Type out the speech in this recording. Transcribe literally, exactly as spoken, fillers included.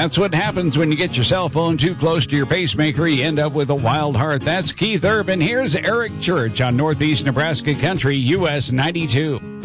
That's what happens when you get your cell phone too close to your pacemaker. You end up with a wild heart. That's Keith Urban. Here's Eric Church on Northeast Nebraska Country, U S ninety-two.